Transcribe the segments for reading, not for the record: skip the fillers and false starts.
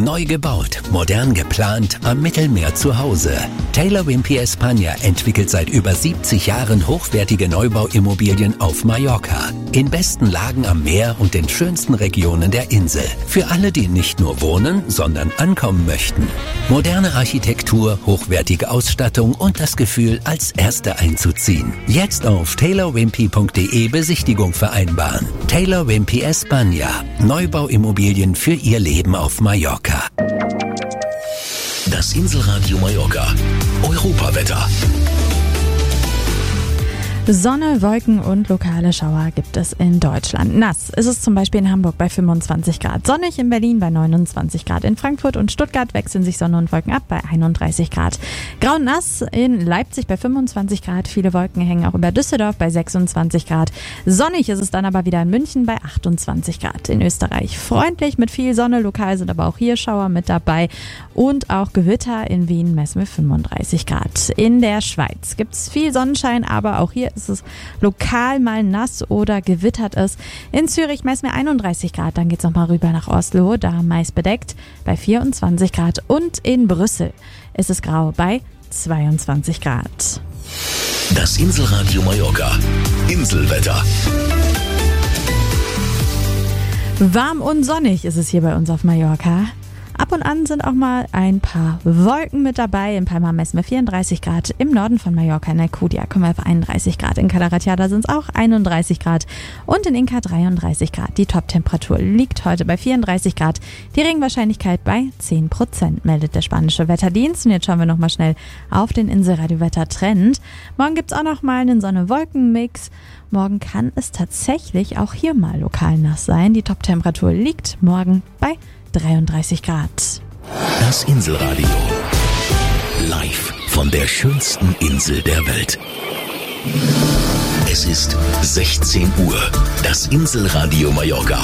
Neu gebaut, modern geplant, am Mittelmeer zu Hause. Taylor Wimpey España entwickelt seit über 70 Jahren hochwertige Neubauimmobilien auf Mallorca. In besten Lagen am Meer und den schönsten Regionen der Insel. Für alle, die nicht nur wohnen, sondern ankommen möchten. Moderne Architektur, hochwertige Ausstattung und das Gefühl, als Erste einzuziehen. Jetzt auf taylorwimpey.de Besichtigung vereinbaren. Taylor Wimpey España. Neubauimmobilien für Ihr Leben auf Mallorca. Das Inselradio Mallorca. Europawetter. Sonne, Wolken und lokale Schauer gibt es in Deutschland. Nass ist es zum Beispiel in Hamburg bei 25 Grad. Sonnig in Berlin bei 29 Grad. In Frankfurt und Stuttgart wechseln sich Sonne und Wolken ab bei 31 Grad. Grau und nass in Leipzig bei 25 Grad. Viele Wolken hängen auch über Düsseldorf bei 26 Grad. Sonnig ist es dann aber wieder in München bei 28 Grad. In Österreich freundlich mit viel Sonne. Lokal sind aber auch hier Schauer mit dabei. Und auch Gewitter. In Wien messen wir 35 Grad. In der Schweiz gibt es viel Sonnenschein, aber auch hier ist es lokal mal nass oder gewittert es. In Zürich messen wir 31 Grad, dann geht es nochmal rüber nach Oslo, da meist bedeckt bei 24 Grad. Und in Brüssel ist es grau bei 22 Grad. Das Inselradio Mallorca. Inselwetter. Warm und sonnig ist es hier bei uns auf Mallorca. Ab und an sind auch mal ein paar Wolken mit dabei. In Palma messen wir 34 Grad. Im Norden von Mallorca in Alcudia kommen wir auf 31 Grad. In Calaratiada sind es auch 31 Grad. Und in Inca 33 Grad. Die Toptemperatur liegt heute bei 34 Grad. Die Regenwahrscheinlichkeit bei 10%, meldet der spanische Wetterdienst. Und jetzt schauen wir nochmal schnell auf den Inselradio-Wetter-Trend. Morgen gibt es auch nochmal einen Sonne-Wolken-Mix. Morgen kann es tatsächlich auch hier mal lokal nass sein. Die Toptemperatur liegt morgen bei 33 Grad. Das Inselradio. Live von der schönsten Insel der Welt. Es ist 16 Uhr. Das Inselradio Mallorca.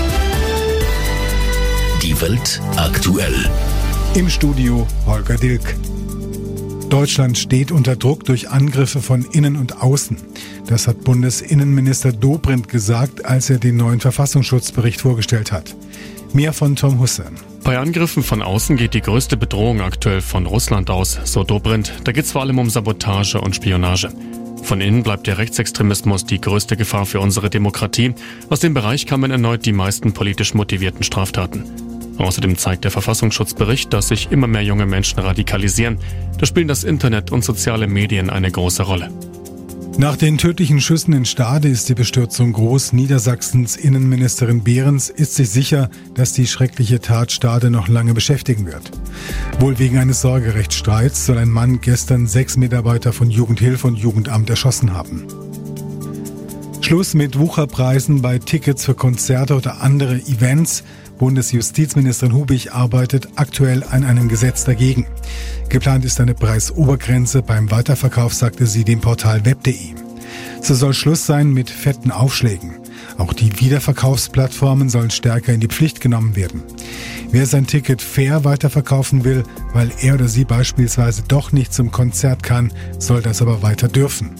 Die Welt aktuell. Im Studio Holger Dilk. Deutschland steht unter Druck durch Angriffe von innen und außen. Das hat Bundesinnenminister Dobrindt gesagt, als er den neuen Verfassungsschutzbericht vorgestellt hat. Mehr von Tom Husse. Bei Angriffen von außen geht die größte Bedrohung aktuell von Russland aus, so Dobrindt. Da geht es vor allem um Sabotage und Spionage. Von innen bleibt der Rechtsextremismus die größte Gefahr für unsere Demokratie. Aus dem Bereich kamen erneut die meisten politisch motivierten Straftaten. Außerdem zeigt der Verfassungsschutzbericht, dass sich immer mehr junge Menschen radikalisieren. Da spielen das Internet und soziale Medien eine große Rolle. Nach den tödlichen Schüssen in Stade ist die Bestürzung groß. Niedersachsens Innenministerin Behrens ist sich sicher, dass die schreckliche Tat Stade noch lange beschäftigen wird. Wohl wegen eines Sorgerechtsstreits soll ein Mann gestern 6 Mitarbeiter von Jugendhilfe und Jugendamt erschossen haben. Schluss mit Wucherpreisen bei Tickets für Konzerte oder andere Events. Bundesjustizministerin Hubig arbeitet aktuell an einem Gesetz dagegen. Geplant ist eine Preisobergrenze beim Weiterverkauf, sagte sie dem Portal web.de. So soll Schluss sein mit fetten Aufschlägen. Auch die Wiederverkaufsplattformen sollen stärker in die Pflicht genommen werden. Wer sein Ticket fair weiterverkaufen will, weil er oder sie beispielsweise doch nicht zum Konzert kann, soll das aber weiter dürfen.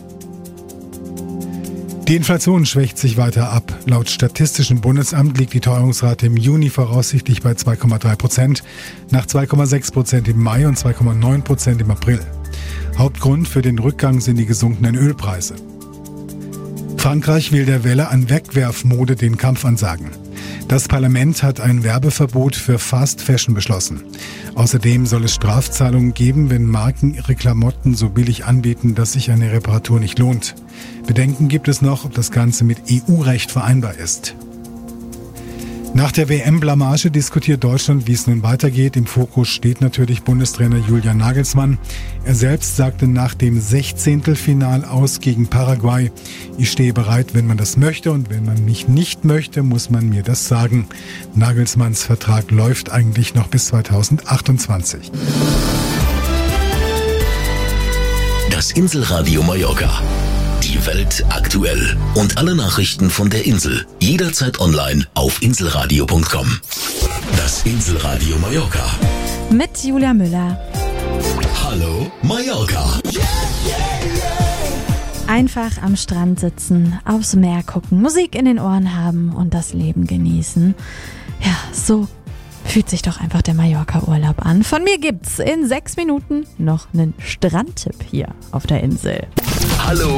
Die Inflation schwächt sich weiter ab. Laut Statistischem Bundesamt liegt die Teuerungsrate im Juni voraussichtlich bei 2,3%, nach 2,6% im Mai und 2,9% im April. Hauptgrund für den Rückgang sind die gesunkenen Ölpreise. Frankreich will der Welle an Wegwerfmode den Kampf ansagen. Das Parlament hat ein Werbeverbot für Fast Fashion beschlossen. Außerdem soll es Strafzahlungen geben, wenn Marken ihre Klamotten so billig anbieten, dass sich eine Reparatur nicht lohnt. Bedenken gibt es noch, ob das Ganze mit EU-Recht vereinbar ist. Nach der WM-Blamage diskutiert Deutschland, wie es nun weitergeht. Im Fokus steht natürlich Bundestrainer Julian Nagelsmann. Er selbst sagte nach dem 16. aus gegen Paraguay: Ich stehe bereit, wenn man das möchte, und wenn man mich nicht möchte, muss man mir das sagen. Nagelsmanns Vertrag läuft eigentlich noch bis 2028. Das Inselradio Mallorca. Die Welt aktuell. Und alle Nachrichten von der Insel. Jederzeit online auf inselradio.com. Das Inselradio Mallorca. Mit Julia Müller. Hallo Mallorca. Einfach am Strand sitzen, aufs Meer gucken, Musik in den Ohren haben und das Leben genießen. Ja, so fühlt sich doch einfach der Mallorca-Urlaub an. Von mir gibt's in 6 Minuten noch einen Strandtipp hier auf der Insel. Hallo